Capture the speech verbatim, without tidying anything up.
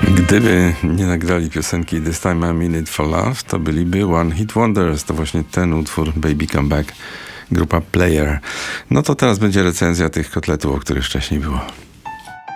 Gdyby nie nagrali piosenki This Time I'm In It For Love, to byliby One Hit Wonders. To właśnie ten utwór Baby Come Back, grupa Player. No to teraz będzie recenzja tych kotletów, o których wcześniej było.